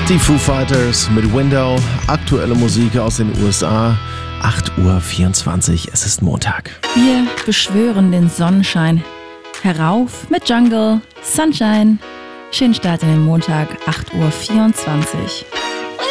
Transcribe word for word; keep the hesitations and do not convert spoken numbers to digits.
Die Foo Fighters mit Window, aktuelle Musik aus den U S A, acht Uhr vierundzwanzig, es ist Montag. Wir beschwören den Sonnenschein. Herauf mit Jungle, Sunshine. Schönen Start in den Montag, acht Uhr vierundzwanzig.